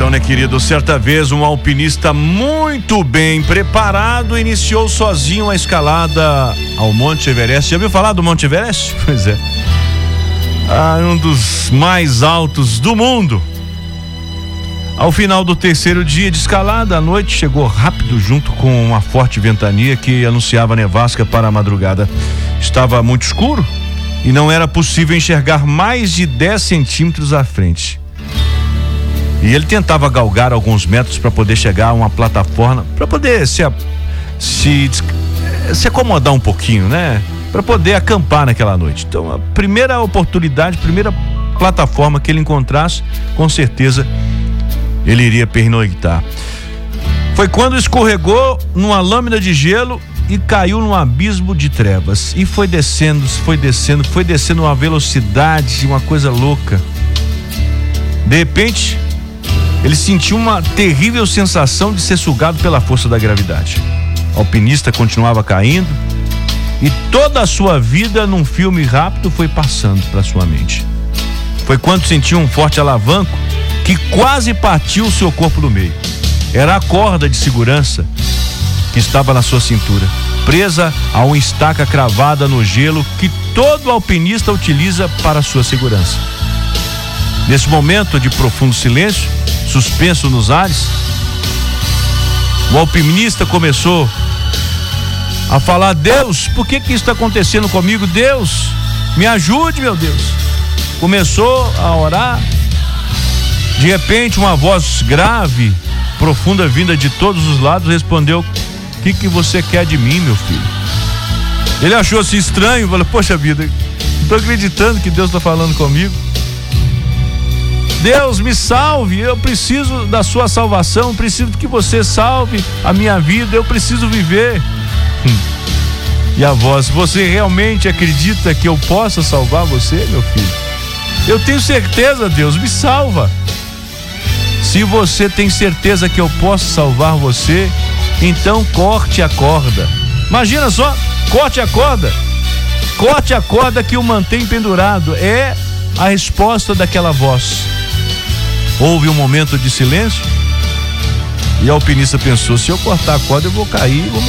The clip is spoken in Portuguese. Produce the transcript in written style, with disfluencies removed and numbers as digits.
Então, né, querido, certa vez um alpinista muito bem preparado iniciou sozinho a escalada ao Monte Everest. Já ouviu falar do Monte Everest? Pois é. Um dos mais altos do mundo. Ao final do terceiro dia de escalada, a noite chegou rápido junto com uma forte ventania que anunciava nevasca para a madrugada. Estava muito escuro e não era possível enxergar mais de 10 centímetros à frente. E ele tentava galgar alguns metros para poder chegar a uma plataforma, para poder se acomodar um pouquinho, né? Para poder acampar naquela noite. Então, a primeira oportunidade, primeira plataforma que ele encontrasse, com certeza ele iria pernoitar. Foi quando escorregou numa lâmina de gelo e caiu num abismo de trevas. E foi descendo uma velocidade, uma coisa louca. De repente, ele sentiu uma terrível sensação de ser sugado pela força da gravidade. O alpinista continuava caindo e toda a sua vida num filme rápido foi passando para sua mente. Foi quando sentiu um forte alavanco que quase partiu o seu corpo no meio. Era a corda de segurança que estava na sua cintura, presa a uma estaca cravada no gelo que todo alpinista utiliza para sua segurança. Nesse momento de profundo silêncio, suspenso nos ares, o alpinista começou a falar: Deus, por que isso está acontecendo comigo? Deus, me ajude, meu Deus. Começou a orar. De repente, uma voz grave, profunda, vinda de todos os lados, respondeu: o que você quer de mim, meu filho? Ele achou-se estranho, falou: poxa vida, não estou acreditando que Deus está falando comigo. Deus, me salve, eu preciso da sua salvação, preciso que você salve a minha vida, eu preciso viver. E a voz: você realmente acredita que eu possa salvar você, meu filho? Eu tenho certeza, Deus, me salva. Se você tem certeza que eu posso salvar você, então corte a corda. Imagina só, corte a corda. Corte a corda que o mantém pendurado. É a resposta daquela voz. Houve um momento de silêncio e o alpinista pensou: se eu cortar a corda eu vou cair, vou